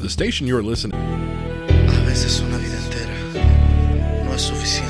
The station you're listening. A veces una vida entera no es suficiente.